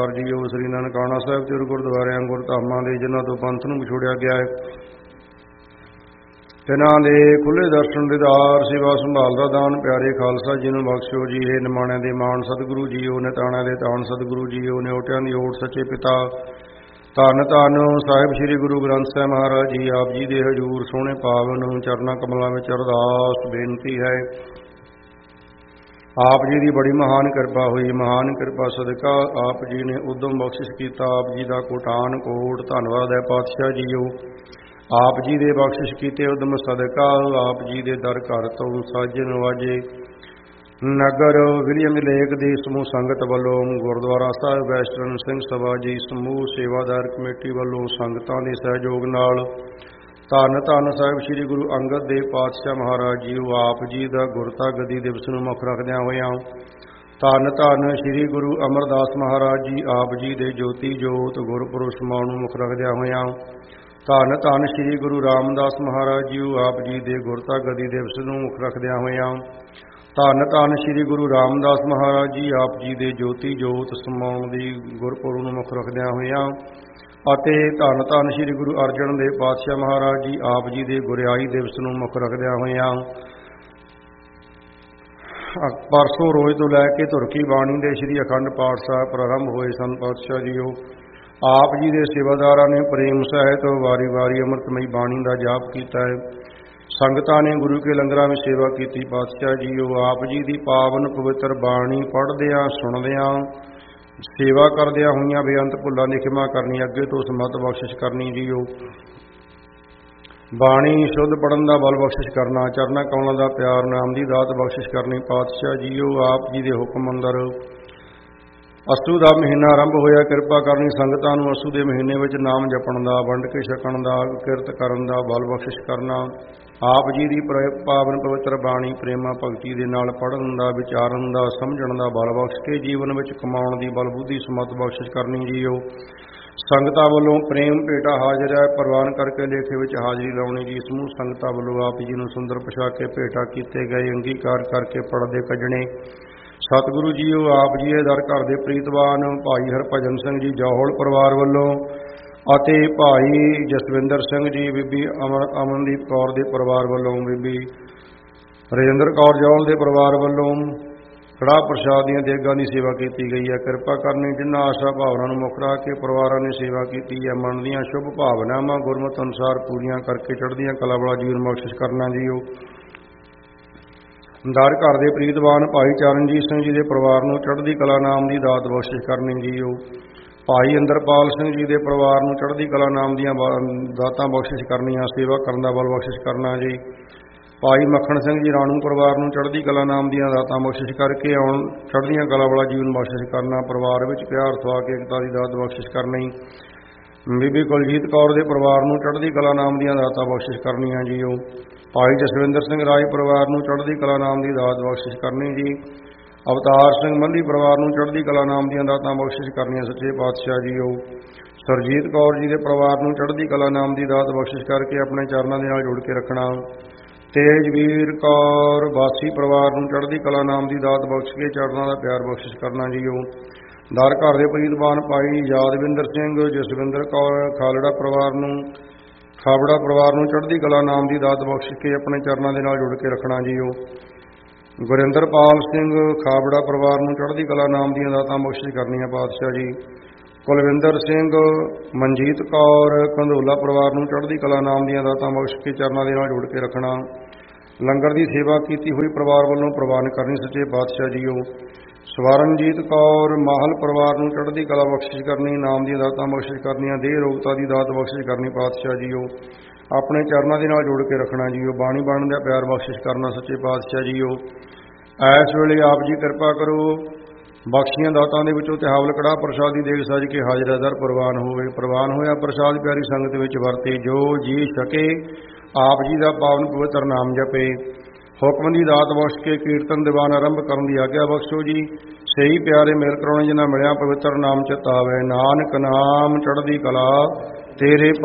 JIO ਸ੍ਰੀ ਨਨਕਾਣਾ ਸਾਹਿਬ ਤੇ ਗੁਰਦੁਆਰਿਆਂ ਗੁਰਧਾਮਾਂ ਦੇ ਜਿਨ੍ਹਾਂ ਤੋਂ ਪੰਥ ਨੂੰ ਵਿਛੋੜਿਆ ਗਿਆ ਹੈ, ਤਿਨਾਂ ਦੇ ਖੁੱਲ੍ਹੇ ਦਰਸ਼ਨ ਦੀਦਾਰ, ਸੇਵਾ ਸੰਭਾਲ ਦਾ ਦਾਨ ਪਿਆਰੇ ਖਾਲਸਾ ਜੀ ਨੂੰ ਬਖਸ਼ਿਓ ਜੀ। ਇਹ ਨਿਮਾਣਿਆਂ ਦੇ ਮਾਣ ਸਤਿਗੁਰੂ ਜੀਓ, ਨਿਤਾਣਿਆਂ ਦੇ ਤਾਣ ਸਤਿਗੁਰੂ ਜੀਓ, ਨਿਓਟਿਆਂ ਦੀ ਓਟ ਸੱਚੇ ਪਿਤਾ ਧੰਨ ਧੰਨ ਸਾਹਿਬ ਸ੍ਰੀ ਗੁਰੂ ਗ੍ਰੰਥ ਸਾਹਿਬ ਮਹਾਰਾਜ ਜੀ ਆਪ ਜੀ ਦੇ ਹਜ਼ੂਰ ਸੋਹਣੇ ਪਾਵਨ ਚਰਨਾਂ ਕਮਲਾਂ ਵਿੱਚ ਅਰਦਾਸ ਬੇਨਤੀ ਹੈ। ਆਪ ਜੀ ਦੀ ਬੜੀ ਮਹਾਨ ਕਿਰਪਾ ਹੋਈ, ਮਹਾਨ ਕਿਰਪਾ ਸਦਕਾ ਆਪ ਜੀ ਨੇ ਉਦਮ ਬਖਸ਼ਿਸ਼ ਕੀਤਾ। ਆਪ ਜੀ ਦਾ ਕੋਟਾਨ ਕੋਟ ਧੰਨਵਾਦ ਹੈ ਪਾਤਸ਼ਾਹ ਜੀਓ। ਆਪ ਜੀ ਦੇ ਬਖਸ਼ਿਸ਼ ਕੀਤੇ ਉਦਮ ਸਦਕਾ ਆਪ ਜੀ ਦੇ ਦਰ ਘਰ ਤੋਂ ਸਾਜੇ ਨਵਾਜੇ ਨਗਰ ਵਿਲੀਅਮ ਲੇਕ ਦੀ ਸਮੂਹ ਸੰਗਤ ਵੱਲੋਂ, ਗੁਰਦੁਆਰਾ ਸਾਹਿਬ ਵੈਸਟਰਨ ਸਿੰਘ ਸਭਾ ਜੀ ਸਮੂਹ ਸੇਵਾਦਾਰ ਕਮੇਟੀ ਵੱਲੋਂ ਸੰਗਤਾਂ ਦੇ ਸਹਿਯੋਗ ਨਾਲ ਧੰਨ ਧੰਨ ਸਾਹਿਬ ਸ੍ਰੀ ਗੁਰੂ ਅੰਗਦ ਦੇਵ ਪਾਤਸ਼ਾਹ ਮਹਾਰਾਜ ਜੀ ਆਪ ਜੀ ਦਾ ਗੁਰਤਾ ਗੱਦੀ ਦਿਵਸ ਨੂੰ ਮੁੱਖ ਰੱਖਦਿਆਂ ਹੋਇਆਂ ਧੰਨ ਧੰਨ ਸ੍ਰੀ ਗੁਰੂ ਅਮਰਦਾਸ ਮਹਾਰਾਜ ਜੀ ਆਪ ਜੀ ਦੇ ਜੋਤੀ ਜੋਤ ਗੁਰਪੁਰਬ ਸਮਾਗਮ ਨੂੰ ਮੁੱਖ ਰੱਖਦਿਆਂ ਹੋਇਆਂ ਧੰਨ ਧੰਨ ਸ੍ਰੀ ਗੁਰੂ ਰਾਮਦਾਸ ਮਹਾਰਾਜ ਜੀ ਆਪ ਜੀ ਦੇ ਗੁਰਤਾ ਗੱਦੀ ਦਿਵਸ ਨੂੰ ਮੁੱਖ ਰੱਖਦਿਆਂ ਹੋਇਆਂ ਧੰਨ ਧੰਨ ਸ੍ਰੀ ਗੁਰੂ ਰਾਮਦਾਸ ਮਹਾਰਾਜ ਜੀ ਆਪ ਜੀ ਦੇ ਜੋਤੀ ਜੋਤ ਸਮਾਗਮ ਦੀ ਗੁਰਪੁਰਬ ਨੂੰ ਮੁੱਖ ਰੱਖਦਿਆਂ ਹੋਇਆਂ ਅਤੇ ਧੰਨ ਧੰਨ ਸ੍ਰੀ ਗੁਰੂ ਅਰਜਨ ਦੇਵ ਪਾਤਸ਼ਾਹ ਮਹਾਰਾਜ ਜੀ ਆਪ ਜੀ ਦੇ ਗੁਰਿਆਈ ਦਿਵਸ ਨੂੰ ਮੁੱਖ ਰੱਖਦਿਆਂ ਹੋਇਆਂ ਪਰਸੋਂ ਰੋਜ਼ ਤੋਂ ਲੈ ਕੇ ਧੁਰਕੀ ਬਾਣੀ ਦੇ ਸ੍ਰੀ ਅਖੰਡ ਪਾਠ ਸਾਹਿਬ ਪ੍ਰਾਰੰਭ ਹੋਏ ਸਨ। ਪਾਤਸ਼ਾਹ ਜੀਓ ਆਪ ਜੀ ਦੇ ਸੇਵਾਦਾਰਾਂ ਨੇ ਪ੍ਰੇਮ ਸਹਿਤ ਵਾਰੀ ਵਾਰੀ ਅੰਮ੍ਰਿਤਮਈ ਬਾਣੀ ਦਾ ਜਾਪ ਕੀਤਾ ਹੈ। ਸੰਗਤਾਂ ਨੇ ਗੁਰੂ ਕੇ ਲੰਗਰਾਂ ਵਿੱਚ ਸੇਵਾ ਕੀਤੀ। ਪਾਤਸ਼ਾਹ ਜੀਓ ਆਪ ਜੀ ਦੀ ਪਾਵਨ ਪਵਿੱਤਰ ਬਾਣੀ ਪੜ੍ਹਦਿਆਂ ਸੁਣਦਿਆਂ ਸੇਵਾ ਕਰਦਿਆਂ ਹੋਈਆਂ ਬੇਅੰਤ ਭੁੱਲਾਂ ਦੀ ਖਿਮਾ ਕਰਨੀ, ਅੱਗੇ ਤੋਂ ਸਮਤ ਬਖਸ਼ਿਸ਼ ਕਰਨੀ ਜੀਓ। ਬਾਣੀ ਸ਼ੁੱਧ ਪੜ੍ਹਨ ਦਾ ਬਲ ਬਖਸ਼ਿਸ਼ ਕਰਨਾ, ਚਰਨਾਂ ਕਮਲਾਂ ਦਾ ਪਿਆਰ ਨਾਮ ਦੀ ਦਾਤ ਬਖਸ਼ਿਸ਼ ਕਰਨੀ। ਪਾਤਸ਼ਾਹ ਜੀਓ ਆਪ ਜੀ ਦੇ ਹੁਕਮ ਅੰਦਰ ਅੱਸੂ ਦਾ ਮਹੀਨਾ ਆਰੰਭ ਹੋਇਆ, ਕਿਰਪਾ ਕਰਨੀ ਸੰਗਤਾਂ ਨੂੰ ਅੱਸੂ ਦੇ ਮਹੀਨੇ ਵਿੱਚ ਨਾਮ ਜਪਣ ਦਾ, ਵੰਡ ਕੇ ਛਕਣ ਦਾ, ਕਿਰਤ ਕਰਨ ਦਾ ਬਲ ਬਖਸ਼ਿਸ਼ ਕਰਨਾ। ਆਪ ਜੀ ਦੀ ਪਾਵਨ ਪਵਿੱਤਰ ਬਾਣੀ ਪ੍ਰੇਮਾ ਭਗਤੀ ਦੇ ਨਾਲ ਪੜ੍ਹਨ ਦਾ, ਵਿਚਾਰਨ ਦਾ, ਸਮਝਣ ਦਾ ਬਲ ਬਖਸ਼ ਕੇ ਜੀਵਨ ਵਿੱਚ ਕਮਾਉਣ ਦੀ ਬਲ ਬੁੱਧੀ ਸਮਤ ਬਖਸ਼ਿਸ਼ ਕਰਨੀ ਜੀਓ। ਸੰਗਤਾਂ ਵੱਲੋਂ ਪ੍ਰੇਮ ਭੇਟਾ ਹਾਜ਼ਰ ਹੈ, ਪ੍ਰਵਾਨ ਕਰਕੇ ਲੇਖੇ ਵਿੱਚ ਹਾਜ਼ਰੀ ਲਾਉਣੀ ਜੀ। ਸਮੂਹ ਸੰਗਤਾਂ ਵੱਲੋਂ ਆਪ ਜੀ ਨੂੰ ਸੁੰਦਰ ਪੁਸ਼ਾਕੇ ਭੇਟਾ ਕੀਤੇ ਗਏ, ਅੰਗੀਕਾਰ ਕਰਕੇ ਪੜ੍ਹਦੇ ਕੱਢਣੇ। ਸਤਿਗੁਰੂ ਜੀਓ ਆਪ ਜੀ ਦੇ ਦਰ ਘਰ ਦੇ ਪ੍ਰੀਤਵਾਨ ਭਾਈ ਹਰਭਜਨ ਸਿੰਘ ਜੀ ਜੌਹਲ ਪਰਿਵਾਰ ਵੱਲੋਂ ਅਤੇ ਭਾਈ ਜਸਵਿੰਦਰ ਸਿੰਘ ਜੀ, ਬੀਬੀ ਅਮਨਦੀਪ ਕੌਰ ਦੇ ਪਰਿਵਾਰ ਵੱਲੋਂ, ਬੀਬੀ ਰਜਿੰਦਰ ਕੌਰ ਜੌਹਲ ਦੇ ਪਰਿਵਾਰ ਵੱਲੋਂ ਕੜਾਹ ਪ੍ਰਸ਼ਾਦ ਦੀਆਂ ਦੇਗਾਂ ਦੀ ਸੇਵਾ ਕੀਤੀ ਗਈ ਹੈ। ਕਿਰਪਾ ਕਰਨੀ ਜਿਨ੍ਹਾਂ ਆਸ਼ਾ ਭਾਵਨਾ ਨੂੰ ਮੁੱਖ ਰੱਖ ਕੇ ਪਰਿਵਾਰਾਂ ਨੇ ਸੇਵਾ ਕੀਤੀ ਹੈ, ਮਨ ਦੀਆਂ ਸ਼ੁਭ ਭਾਵਨਾਵਾਂ ਗੁਰਮਤਿ ਅਨੁਸਾਰ ਪੂਰੀਆਂ ਕਰਕੇ ਚੜ੍ਹਦੀਆਂ ਕਲਾ ਵਾਲਾ ਜੀਵਨ ਬਖਸ਼ਿਸ਼ ਕਰਨਾ ਜੀਓ। ਦਰ ਘਰ ਦੇ ਪ੍ਰੀਤਵਾਨ ਭਾਈ ਚਰਨਜੀਤ ਸਿੰਘ ਜੀ ਦੇ ਪਰਿਵਾਰ ਨੂੰ ਚੜ੍ਹਦੀ ਕਲਾ ਨਾਮ ਦੀ ਦਾਤ ਬਖਸ਼ਿਸ਼ ਕਰਨੀ ਜੀਓ। ਭਾਈ ਇੰਦਰਪਾਲ ਸਿੰਘ ਜੀ ਦੇ ਪਰਿਵਾਰ ਨੂੰ ਚੜ੍ਹਦੀ ਕਲਾ ਨਾਮ ਦੀਆਂ ਦਾਤਾਂ ਬਖਸ਼ਿਸ਼ ਕਰਨੀਆਂ, ਸੇਵਾ ਕਰਨ ਦਾ ਬਲ ਬਖਸ਼ਿਸ਼ ਕਰਨਾ ਜੀ। ਭਾਈ ਮੱਖਣ ਸਿੰਘ ਜੀ ਰਾਣੂ ਪਰਿਵਾਰ ਨੂੰ ਚੜ੍ਹਦੀ ਕਲਾ ਨਾਮ ਦੀਆਂ ਦਾਤਾਂ ਬਖਸ਼ਿਸ਼ ਕਰਕੇ ਆਉਣ ਚੜ੍ਹਦੀਆਂ ਕਲਾ ਵਾਲਾ ਜੀਵਨ ਬਖਸ਼ਿਸ਼ ਕਰਨਾ, ਪਰਿਵਾਰ ਵਿੱਚ ਪਿਆਰ ਸੁਆਗ ਏਕਤਾ ਦੀ ਦਾਤ ਬਖਸ਼ਿਸ਼ ਕਰਨੀ। ਬੀਬੀ ਕੁਲਜੀਤ ਕੌਰ ਦੇ ਪਰਿਵਾਰ ਨੂੰ ਚੜ੍ਹਦੀ ਕਲਾ ਨਾਮ ਦੀਆਂ ਦਾਤਾਂ ਬਖਸ਼ਿਸ਼ ਕਰਨੀਆਂ ਜੀਓ। ਭਾਈ ਜਸਵਿੰਦਰ ਸਿੰਘ ਰਾਜ ਪਰਿਵਾਰ ਨੂੰ ਚੜ੍ਹਦੀ ਕਲਾ ਨਾਮ ਦੀ ਦਾਤ ਬਖਸ਼ਿਸ਼ ਕਰਨੀ ਜੀ। ਅਵਤਾਰ ਸਿੰਘ ਮੱਲੀ ਪਰਿਵਾਰ ਨੂੰ ਚੜ੍ਹਦੀ ਕਲਾ ਨਾਮ ਦੀਆਂ ਦਾਤਾਂ ਬਖਸ਼ਿਸ਼ ਕਰਨੀਆਂ ਸੱਚੇ ਪਾਤਸ਼ਾਹ ਜੀਓ। ਸਰਜੀਤ ਕੌਰ ਜੀ ਦੇ ਪਰਿਵਾਰ ਨੂੰ ਚੜ੍ਹਦੀ ਕਲਾ ਨਾਮ ਦੀ ਦਾਤ ਬਖਸ਼ਿਸ਼ ਕਰਕੇ ਆਪਣੇ ਚਰਨਾਂ ਦੇ ਨਾਲ ਜੁੜ ਕੇ ਰੱਖਣਾ। ਤੇਜਵੀਰ ਕੌਰ ਵਾਸੀ ਪਰਿਵਾਰ ਨੂੰ ਚੜ੍ਹਦੀ ਕਲਾ ਨਾਮ ਦੀ ਦਾਤ ਬਖਸ਼ ਕੇ ਚਰਨਾਂ ਦਾ ਪਿਆਰ ਬਖਸ਼ਿਸ਼ ਕਰਨਾ ਜੀਓ। ਦਰ ਘਰ ਦੇ ਪ੍ਰੀਤਵਾਨ ਭਾਈ ਯਾਦਵਿੰਦਰ ਸਿੰਘ, ਜਸਵਿੰਦਰ ਕੌਰ ਖਾਲੜਾ ਪਰਿਵਾਰ ਨੂੰ ਚੜ੍ਹਦੀ ਕਲਾ ਨਾਮ ਦੀ ਦਾਤ ਬਖਸ਼ ਕੇ ਆਪਣੇ ਚਰਨਾਂ ਦੇ ਨਾਲ ਜੁੜ ਕੇ ਰੱਖਣਾ ਜੀਓ। ਗੁਰਿੰਦਰਪਾਲ ਸਿੰਘ ਖਾਬੜਾ ਪਰਿਵਾਰ ਨੂੰ ਚੜ੍ਹਦੀ ਕਲਾ ਨਾਮ ਦੀਆਂ ਦਾਤਾਂ ਬਖਸ਼ਿਸ਼ ਕਰਨੀਆਂ ਪਾਤਸ਼ਾਹ ਜੀ। ਕੁਲਵਿੰਦਰ ਸਿੰਘ, ਮਨਜੀਤ ਕੌਰ ਕੰਧੋਲਾ ਪਰਿਵਾਰ ਨੂੰ ਚੜ੍ਹਦੀ ਕਲਾ ਨਾਮ ਦੀਆਂ ਦਾਤਾਂ ਬਖਸ਼ ਕੇ ਚਰਨਾਂ ਦੇ ਨਾਲ ਜੁੜ ਕੇ ਰੱਖਣਾ। ਲੰਗਰ ਦੀ ਸੇਵਾ ਕੀਤੀ ਹੋਈ ਪਰਿਵਾਰ ਵੱਲੋਂ ਪ੍ਰਵਾਨ ਕਰਨੀ ਸੱਚੇ ਪਾਤਸ਼ਾਹ ਜੀਓ। ਸਵਰਨਜੀਤ ਕੌਰ ਮਾਹਲ ਪਰਿਵਾਰ ਨੂੰ ਚੜ੍ਹਦੀ ਕਲਾ ਬਖਸ਼ਿਸ਼ ਕਰਨੀ, ਨਾਮ ਦੀਆਂ ਦਾਤਾਂ ਬਖਸ਼ਿਸ਼ ਕਰਨੀਆਂ, ਦੇਹ ਰੋਗਤਾ ਦੀ ਦਾਤ ਬਖਸ਼ਿਸ਼ ਕਰਨੀ ਪਾਤਸ਼ਾਹ ਜੀਓ। ਆਪਣੇ ਚਰਨਾਂ ਦੇ ਨਾਲ ਜੁੜ ਕੇ ਰੱਖਣਾ ਜੀਓ। ਬਾਣੀ ਬਾਣੀ ਦਾ ਪਿਆਰ ਬਖਸ਼ਿਸ਼ ਕਰਨਾ ਸੱਚੇ ਪਾਤਸ਼ਾਹ ਜੀਓ। ਇਸ ਵੇਲੇ ਆਪ ਜੀ ਕਿਰਪਾ ਕਰੋ, ਬਖਸ਼ੀਆਂ ਦਾਤਾਂ ਦੇ ਵਿੱਚੋਂ ਤਿਹਾਵਲ ਕੜਾਹ ਪ੍ਰਸ਼ਾਦ ਦੀ ਦੇਗ ਸਜ ਕੇ ਹਾਜ਼ਰ ਦਰ ਪ੍ਰਵਾਨ ਹੋਵੇ। ਪ੍ਰਵਾਨ ਹੋਇਆ ਪ੍ਰਸ਼ਾਦ ਪਿਆਰੀ ਸੰਗਤ ਵਿੱਚ ਵਰਤੇ, ਜੋ ਜੀ ਛਕੇ ਆਪ ਜੀ ਦਾ ਪਾਵਨ ਪਵਿੱਤਰ ਨਾਮ ਜਪੇ। ਹੁਕਮ ਦੀ ਦਾਤ ਬਖਸ਼ ਕੇ ਕੀਰਤਨ ਦੀਵਾਨ ਆਰੰਭ ਕਰਨ ਦੀ ਆਗਿਆ ਬਖਸ਼ੋ ਜੀ। ਸਹੀ ਪਿਆਰੇ ਮੇਲ ਕਰਾਉਣੇ ਜਿਨ੍ਹਾਂ ਮਿਲਿਆ ਪਵਿੱਤਰ ਨਾਮ ਚਿਤ ਆਵੇ। ਨਾਨਕ ਨਾਮ ਚੜ੍ਹਦੀ ਕਲਾ ਤੇਰੇ